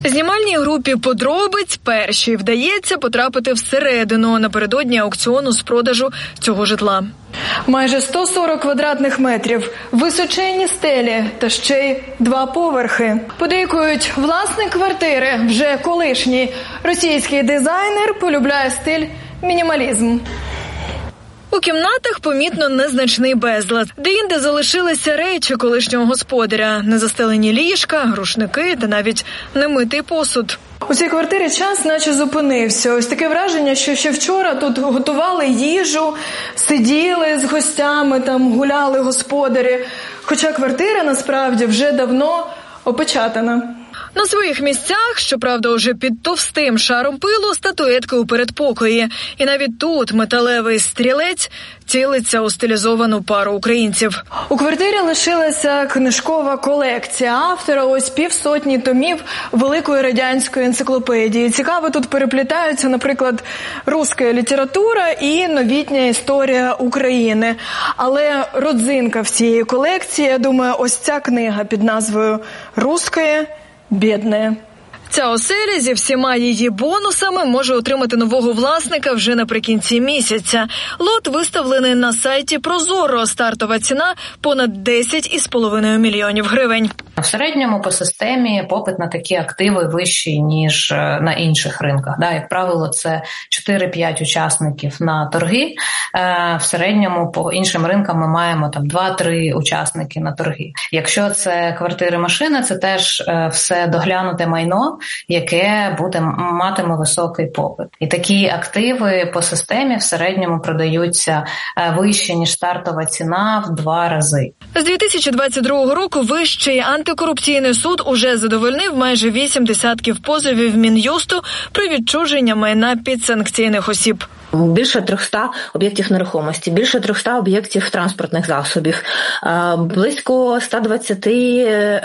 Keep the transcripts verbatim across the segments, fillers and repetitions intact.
Знімальній групі «Подробиць» першій вдається потрапити всередину напередодні аукціону з продажу цього житла. Майже сто сорок квадратних метрів, височенні стелі та ще й два поверхи. Подейкують, власник квартири, вже колишній російський дизайнер, полюбляє стиль мінімалізм. У кімнатах помітно незначний безлад. Деінде залишилися речі колишнього господаря. Незастелені ліжка, рушники та навіть немитий посуд. У цій квартирі час наче зупинився. Ось таке враження, що ще вчора тут готували їжу, сиділи з гостями, там гуляли господарі. Хоча квартира насправді вже давно опечатана. На своїх місцях, щоправда, уже під товстим шаром пилу, статуетки у передпокої. І навіть тут металевий стрілець цілиться у стилізовану пару українців. У квартирі лишилася книжкова колекція автора, ось півсотні томів великої радянської енциклопедії. Цікаво, тут переплітаються, наприклад, руська література і новітня історія України. Але родзинка всієї колекції, я думаю, ось ця книга під назвою «Русское бідне». Ця оселя зі всіма її бонусами може отримати нового власника вже наприкінці місяця. Лот виставлений на сайті Прозоро. Стартова ціна – понад десять із половиною мільйонів гривень. В середньому по системі попит на такі активи вищий, ніж на інших ринках. Да, як правило, це чотири-п'ять учасників на торги. В середньому по іншим ринкам ми маємо там два-три учасники на торги. Якщо це квартири-машини, це теж все доглянуте майно, яке буде матиме високий попит. І такі активи по системі в середньому продаються вище, ніж стартова ціна в два рази. З дві тисячі двадцять другого року Вищий антикорупційний суд уже задовольнив майже вісім десятків позовів Мін'юсту про відчуження майна підсанкційних осіб. Більше трьохсот об'єктів нерухомості, більше трьохсот об'єктів транспортних засобів, близько ста двадцяти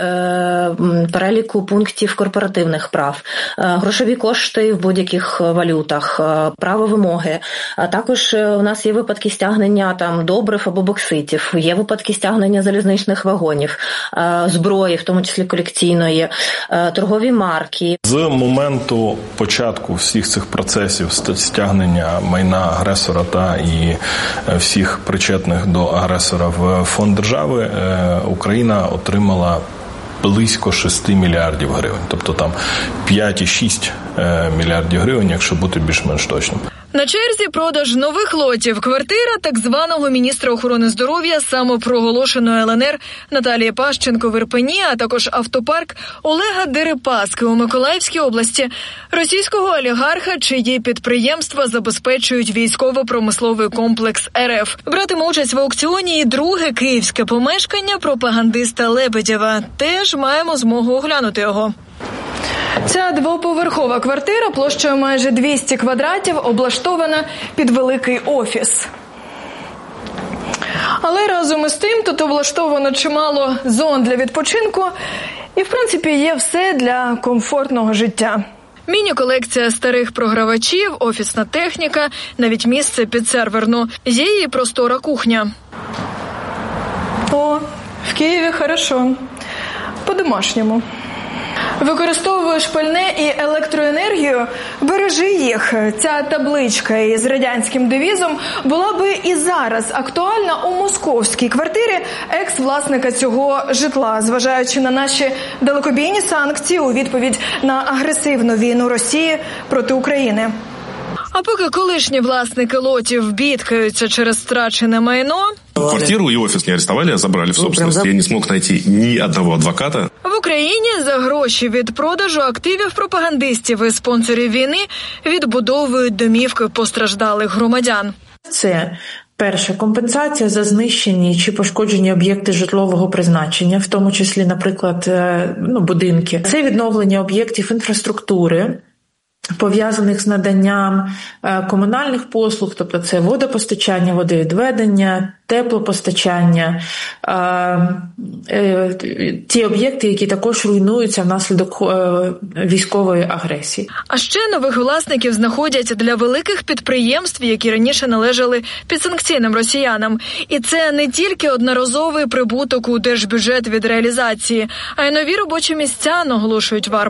переліку пунктів корпоративних прав, грошові кошти в будь-яких валютах, право вимоги. Також у нас є випадки стягнення там добрив або бокситів, є випадки стягнення залізничних вагонів, зброї, в тому числі колекційної, торгові марки. З моменту початку всіх цих процесів стягнення майна агресора та і всіх причетних до агресора в фонд держави, Україна отримала близько шести мільярдів гривень. Тобто там п'ять цілих шість мільярдів гривень, якщо бути більш-менш точним. На черзі продаж нових лотів. Квартира так званого міністра охорони здоров'я самопроголошеної ел ен ер Наталії Пащенко в Ірпені, а також автопарк Олега Дерипаски у Миколаївській області, російського олігарха, чиї підприємства забезпечують військово-промисловий комплекс ер еф. Братиме участь в аукціоні і друге київське помешкання пропагандиста Лебедєва. Теж маємо змогу оглянути його. Ця двоповерхова квартира площею майже двісті квадратів облаштована під великий офіс. Але разом із тим тут облаштовано чимало зон для відпочинку і, в принципі, є все для комфортного життя. Міні-колекція старих програвачів, офісна техніка, навіть місце під серверну. Є і простора кухня. О, в Києві хорошо. По-домашньому. Використовуєш пальне і електроенергію, бережи їх. Ця табличка із радянським девізом була би і зараз актуальна у московській квартирі екс-власника цього житла, зважаючи на наші далекобійні санкції у відповідь на агресивну війну Росії проти України. А поки колишні власники лотів бідкаються через страчене майно... Квартиру и офис не арестовали, а забрали в собственность. Я не смог найти ни одного адвоката. В Україні за гроші від продажу активів пропагандистів і спонсорів війни відбудовують домівки постраждалих громадян. Це перше, компенсація за знищені чи пошкоджені об'єкти житлового призначення, в тому числі, наприклад, ну, будинки. Це відновлення об'єктів інфраструктури, пов'язаних з наданням комунальних послуг, тобто це водопостачання, водовідведення, теплопостачання, ті об'єкти, які також руйнуються внаслідок військової агресії. А ще нових власників знаходять для великих підприємств, які раніше належали підсанкційним росіянам. І це не тільки одноразовий прибуток у держбюджет від реалізації, а й нові робочі місця, наголошують в АРМА.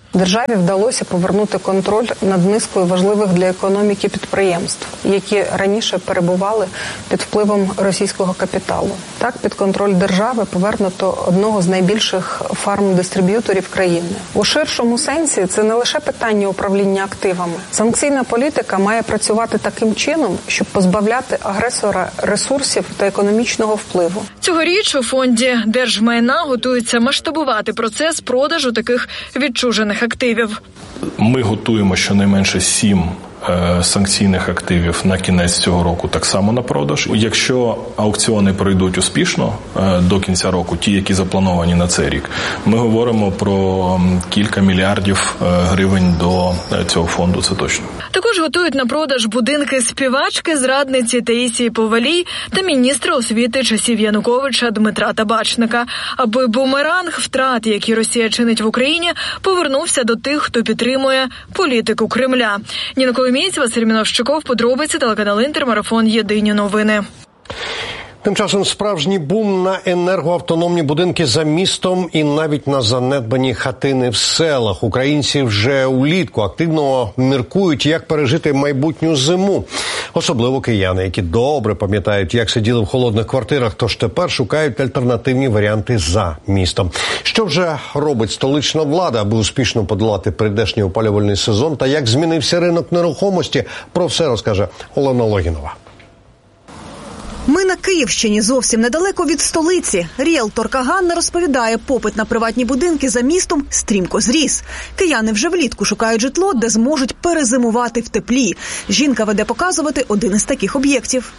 Державі вдалося повернути контроль над низкою важливих для економіки підприємств, які раніше перебували під впливом російського капіталу. Так, під контроль держави повернуто одного з найбільших фармдистриб'юторів країни. У ширшому сенсі це не лише питання управління активами. Санкційна політика має працювати таким чином, щоб позбавляти агресора ресурсів та економічного впливу. Цьогоріч у фонді держмайна готується масштабувати процес продажу таких відчужених активів. Ми готуємо щонайменше сім санкційних активів на кінець цього року так само на продаж. Якщо аукціони пройдуть успішно до кінця року, ті, які заплановані на цей рік, ми говоримо про кілька мільярдів гривень до цього фонду, це точно. Також готують на продаж будинки співачки, зрадниці Таїсії Повалій та міністра освіти часів Януковича Дмитра Табачника, аби бумеранг втрат, які Росія чинить в Україні, повернувся до тих, хто підтримує політику Кремля. Ніна Коломієць, Василь Міновщиков, подробиці, телеканал Інтер, марафон «Єдині новини». Тим часом справжній бум на енергоавтономні будинки за містом і навіть на занедбані хатини в селах. Українці вже улітку активно міркують, як пережити майбутню зиму. Особливо кияни, які добре пам'ятають, як сиділи в холодних квартирах, тож тепер шукають альтернативні варіанти за містом. Що вже робить столична влада, аби успішно подолати прийдешній опалювальний сезон, та як змінився ринок нерухомості, про все розкаже Олена Логінова. Ми на Київщині, зовсім недалеко від столиці. Ріелторка Ганна розповідає, попит на приватні будинки за містом стрімко зріс. Кияни вже влітку шукають житло, де зможуть перезимувати в теплі. Жінка веде показувати один із таких об'єктів.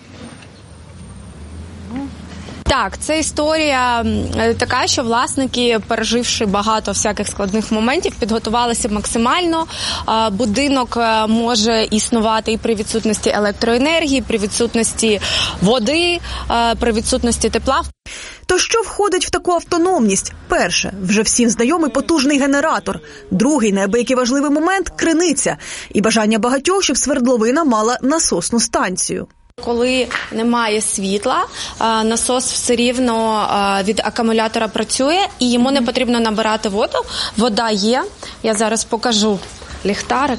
Так, це історія така, що власники, переживши багато всяких складних моментів, підготувалися максимально. Будинок може існувати і при відсутності електроенергії, при відсутності води, при відсутності тепла. То що входить в таку автономність? Перше, вже всім знайомий потужний генератор. Другий, неабиякий важливий момент – криниця. І бажання багатьох, щоб свердловина мала насосну станцію. Коли немає світла, насос все рівно від акумулятора працює і йому не потрібно набирати воду. Вода є. Я зараз покажу ліхтарик.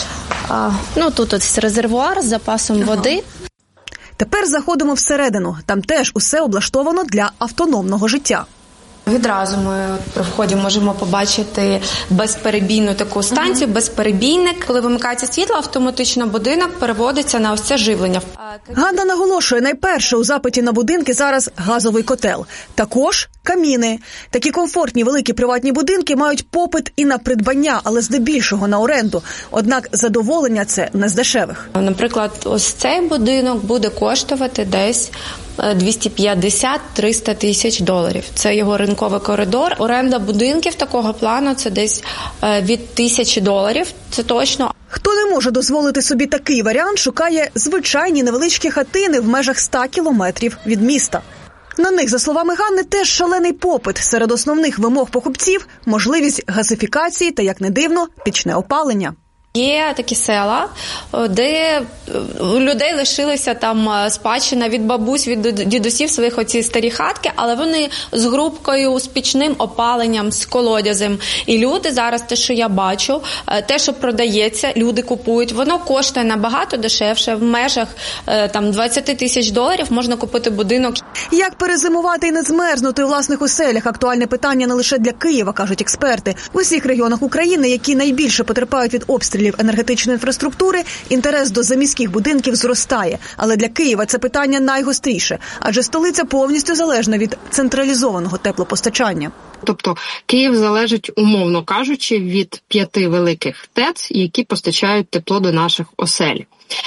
Ну, тут ось резервуар з запасом води. Тепер заходимо всередину. Там теж усе облаштовано для автономного життя. Відразу ми при вході можемо побачити безперебійну таку станцію, безперебійник. Коли вимикається світло, автоматично будинок переводиться на ось це живлення. Ганна наголошує, найперше у запиті на будинки зараз газовий котел. Також каміни. Такі комфортні великі приватні будинки мають попит і на придбання, але здебільшого на оренду. Однак задоволення це не з дешевих. Наприклад, ось цей будинок буде коштувати десь двісті п'ятдесят - триста тисяч доларів. Це його ринковий коридор. Оренда будинків такого плану – це десь від тисячі доларів, це точно. Хто не може дозволити собі такий варіант, шукає звичайні невеличкі хатини в межах ста кілометрів від міста. На них, за словами Ганни, теж шалений попит. Серед основних вимог покупців – можливість газифікації та, як не дивно, пічне опалення. Є такі села, де у людей лишилися там спадщина від бабусь, від дідусів своїх оці старі хатки, але вони з грубкою, з пічним опаленням, з колодязем. І люди зараз, те, що я бачу, те, що продається, люди купують, воно коштує набагато дешевше. В межах там двадцять тисяч доларів можна купити будинок. Як перезимувати і не змерзнути у власних оселях – актуальне питання не лише для Києва, кажуть експерти. У всіх регіонах України, які найбільше потерпають від обстрілів енергетичної інфраструктури, інтерес до заміських будинків зростає. Але для Києва це питання найгостріше, адже столиця повністю залежна від централізованого теплопостачання. Тобто Київ залежить, умовно кажучи, від п'яти великих ТЕЦ, які постачають тепло до наших осель.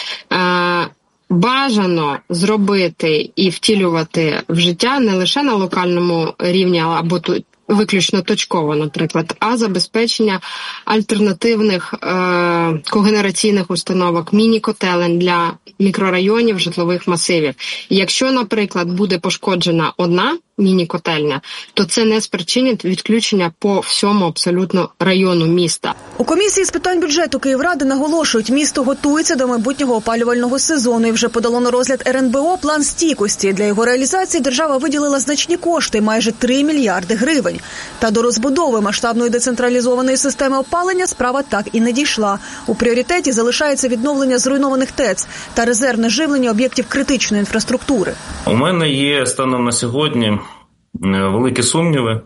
Е- Бажано зробити і втілювати в життя не лише на локальному рівні або тут виключно точково, наприклад, а забезпечення альтернативних е- когенераційних установок, міні-котелень для мікрорайонів, житлових масивів. Якщо, наприклад, буде пошкоджена одна міні-котельня, то це не спричинить відключення по всьому абсолютно району міста. У комісії з питань бюджету Київради наголошують, місто готується до майбутнього опалювального сезону і вже подало на розгляд ер ен бе о план стійкості. Для його реалізації держава виділила значні кошти – майже три мільярди гривень. Та до розбудови масштабної децентралізованої системи опалення справа так і не дійшла. У пріоритеті залишається відновлення зруйнованих ТЕЦ та резервне живлення об'єктів критичної інфраструктури. У мене є станом на сьогодні великі сумніви,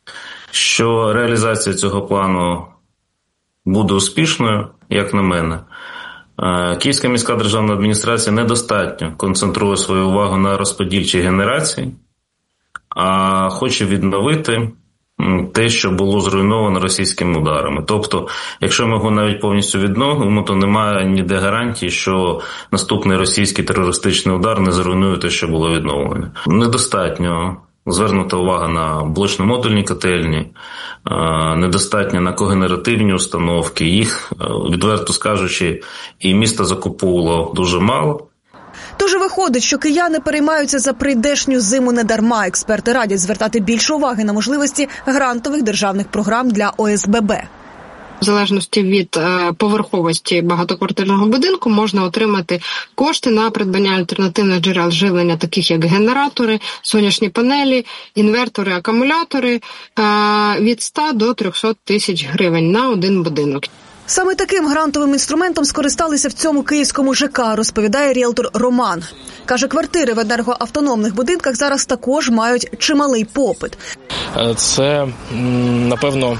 що реалізація цього плану буде успішною, як на мене. Київська міська державна адміністрація недостатньо концентрує свою увагу на розподільчій генерації, а хоче відновити те, що було зруйновано російськими ударами. Тобто, якщо ми його навіть повністю відновимо, то немає ніде гарантії, що наступний російський терористичний удар не зруйнує те, що було відновлено. Недостатньо звернута увага на блочно-модульні котельні, недостатньо на когенеративні установки. Їх, відверто скажучи, і місто закуповувало дуже мало. Тож виходить, що кияни переймаються за прийдешню зиму не дарма. Експерти радять звертати більше уваги на можливості грантових державних програм для о ес бе бе. В залежності від е, поверховості багатоквартирного будинку можна отримати кошти на придбання альтернативних джерел живлення, таких як генератори, сонячні панелі, інвертори, акумулятори е, від ста до трьохсот тисяч гривень на один будинок. Саме таким грантовим інструментом скористалися в цьому київському ЖЕКа, розповідає ріелтор Роман. Каже, квартири в енергоавтономних будинках зараз також мають чималий попит. Це, напевно,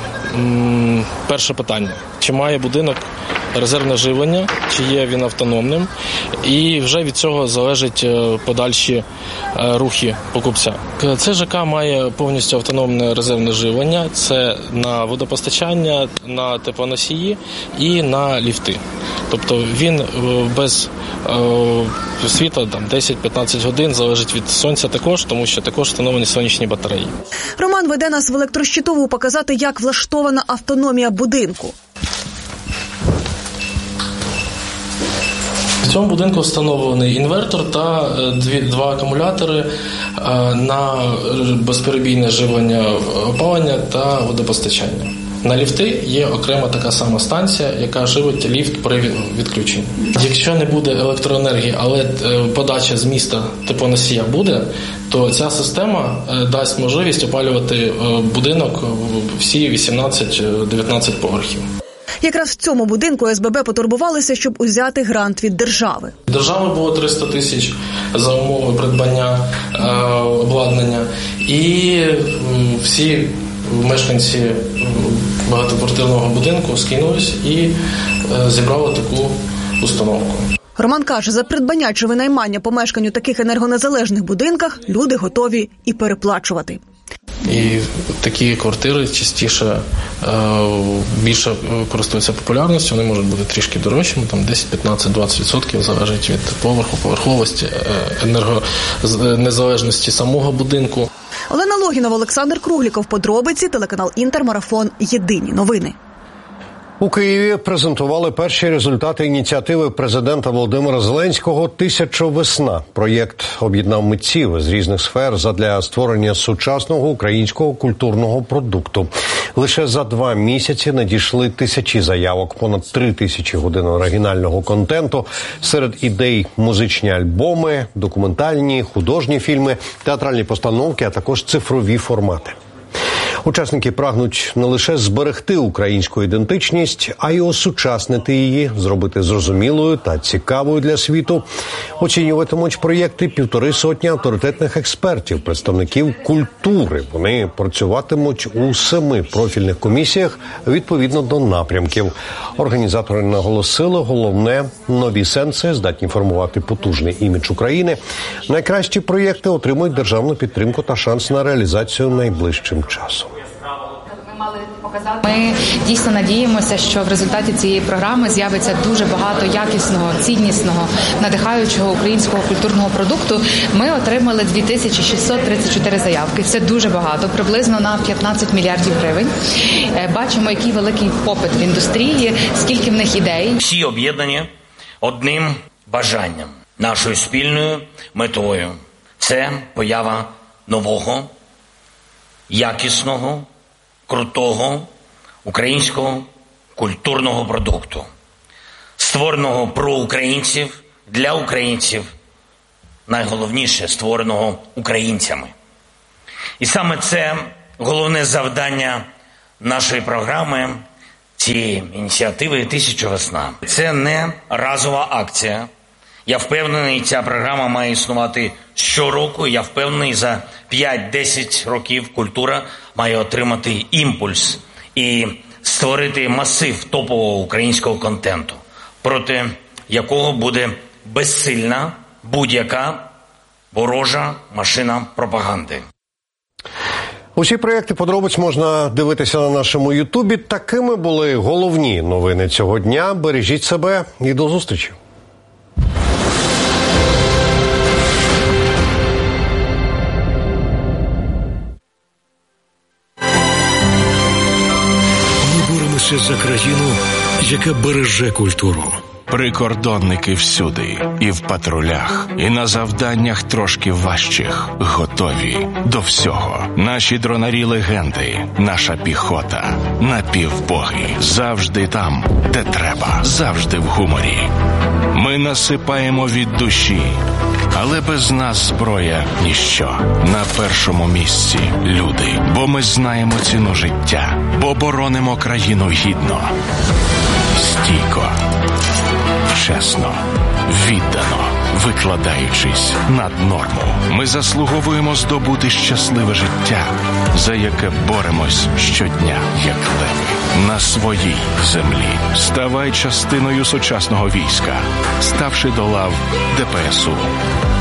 перше питання. Чи має будинок резервне живлення, чи є він автономним, і вже від цього залежать подальші рухи покупця. Цей ЖЕК має повністю автономне резервне живлення, це на водопостачання, на теплоносії і на ліфти. Тобто він без е, світла там десять-п'ятнадцять годин, залежить від сонця також, тому що також встановлені сонячні батареї. Роман веде нас в електрощитову показати, як влаштована автономія будинку. В цьому будинку встановлений інвертор та дві, два акумулятори на безперебійне живлення опалення та водопостачання. На ліфти є окрема така сама станція, яка живить ліфт при відключенні. Якщо не буде електроенергії, але подача з міста теплоносія буде, то ця система дасть можливість опалювати будинок всі вісімнадцять-дев'ятнадцять поверхів. Якраз в цьому будинку о ес бе бе потурбувалися, щоб узяти грант від держави. Держави було триста тисяч за умови придбання е, обладнання. І е, всі мешканці багатоквартирного будинку скинулись і е, зібрали таку установку. Роман каже, за придбання чи винаймання помешкань у таких енергонезалежних будинках люди готові і переплачувати. І такі квартири частіше більше користуються популярністю, вони можуть бути трішки дорожчими, там десять, п'ятнадцять, двадцять відсотків залежить від поверху, поверховості, енергонезалежності самого будинку. Олена Логінова, Олександр Кругліков, подробиці, телеканал Інтер, марафон «Єдині новини». У Києві презентували перші результати ініціативи президента Володимира Зеленського «Тисяча весна». Проєкт об'єднав митців з різних сфер задля створення сучасного українського культурного продукту. Лише за два місяці надійшли тисячі заявок, понад три тисячі годин оригінального контенту. Серед ідей музичні альбоми, документальні, художні фільми, театральні постановки, а також цифрові формати. Учасники прагнуть не лише зберегти українську ідентичність, а й осучаснити її, зробити зрозумілою та цікавою для світу. Оцінюватимуть проєкти півтори сотні авторитетних експертів, представників культури. Вони працюватимуть у семи профільних комісіях відповідно до напрямків. Організатори наголосили, головне – нові сенси здатні формувати потужний імідж України. Найкращі проєкти отримують державну підтримку та шанс на реалізацію найближчим часом. Ми дійсно надіємося, що в результаті цієї програми з'явиться дуже багато якісного, ціннісного, надихаючого українського культурного продукту. Ми отримали дві тисячі шістсот тридцять чотири заявки. Це дуже багато, приблизно на п'ятнадцять мільярдів гривень. Бачимо, який великий попит в індустрії, скільки в них ідей. Всі об'єднані одним бажанням, нашою спільною метою. Це поява нового, якісного, крутого українського культурного продукту, створеного про українців, для українців, найголовніше, створеного українцями. І саме це головне завдання нашої програми, цієї ініціативи «Тисяча весна». Це не разова акція. Я впевнений, ця програма має існувати щороку. Я впевнений, за п'ять-десять років культура має отримати імпульс і створити масив топового українського контенту, проти якого буде безсильна будь-яка ворожа машина пропаганди. Усі проєкти подробиць можна дивитися на нашому Ютубі. Такими були головні новини цього дня. Бережіть себе і до зустрічі. Ми боремося за країну, яка береже культуру. Прикордонники всюди, і в патрулях, і на завданнях трошки важчих, готові до всього. Наші дронарі легенди, наша піхота, напівбоги, завжди там, де треба, завжди в гуморі. Ми насипаємо від душі, але без нас зброя – ніщо. На першому місці – люди, бо ми знаємо ціну життя, бо боронимо країну гідно, стійко, чесно, віддано, викладаючись над норму. Ми заслуговуємо здобути щасливе життя, за яке боремось щодня, як леви. На своїй землі. Ставай частиною сучасного війська, ставши до лав ДПСУ.